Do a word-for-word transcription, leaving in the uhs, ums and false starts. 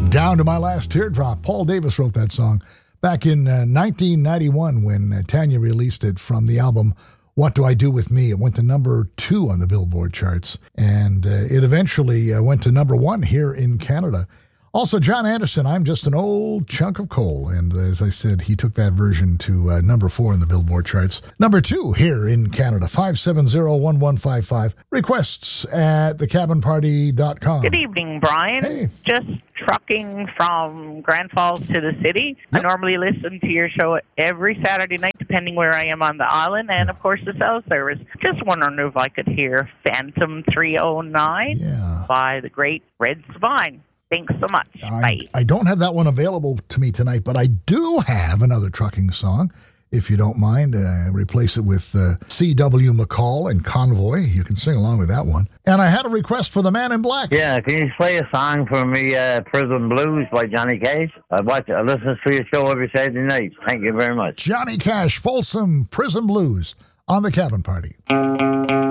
Down to My Last Teardrop. Paul Davis wrote that song back in uh, nineteen ninety-one when uh, Tanya released it from the album What Do I Do With Me? It went to number two on the Billboard charts, and uh, it eventually uh, went to number one here in Canada. Also, John Anderson, I'm Just an Old Chunk of Coal. And as I said, he took that version to uh, number four in the Billboard charts. Number two here in Canada, five seven zero, one one five five. Requests at the cabin party dot com. Good evening, Brian. Hey. Just trucking from Grand Falls to the city. Yep. I normally listen to your show every Saturday night, depending where I am on the island, and, of course, the cell service. Just wondering if I could hear Phantom three oh nine Yeah. by the great Red Spine. Thanks so much. I, Bye. I don't have that one available to me tonight, but I do have another trucking song. If you don't mind, uh, replace it with uh, C W McCall and Convoy. You can sing along with that one. And I had a request for The Man in Black. Yeah, can you play a song for me, uh, Prison Blues by Johnny Cash? I watch, I listen to your show every Saturday night. Thank you very much. Johnny Cash, Folsom Prison Blues on the Cabin Party.